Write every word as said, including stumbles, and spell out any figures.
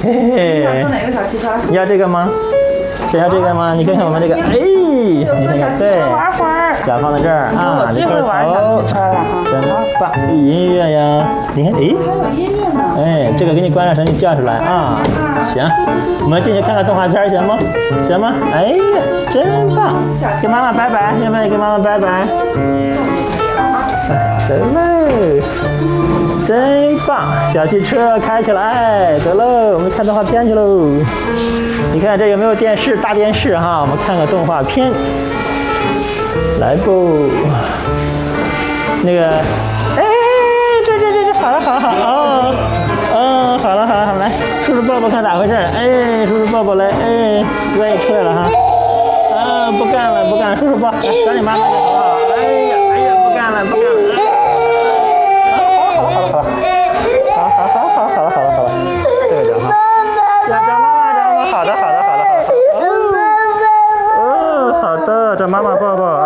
嘿嘿。 想坐哪个小汽车？ 你要这个吗？想要这个吗？你看看我们这个，哎，你看看，对， 玩会儿。 脚放在这儿啊， 最会玩小汽车了哈， 真棒！有音乐呀，你看，哎， 还有音乐呢。 哎，这个给你关上绳，你叫出来啊。行，我们进去看看动画片行吗？行吗？哎呀，真棒！跟妈妈拜拜，要不要跟妈妈拜拜？得嘞，真棒！小汽车开起来，得喽，我们看动画片去喽。你看这有没有电视？大电视哈，我们看个动画片。来不，那个，哎，这这这这，好了好了好了，哦，嗯，好了好了好了，来，叔叔抱抱看咋回事？哎，叔叔抱抱来，哎，不愿意出来了哈，啊，不干了不干了，叔叔抱，来找你妈妈去好不好？哎呀哎呀，不干了不干了，好了好了好了好了，好好好好好了好了好了，这个叫哈，要找妈妈找妈妈，好的好的好的好的，哦好的，找妈妈抱抱。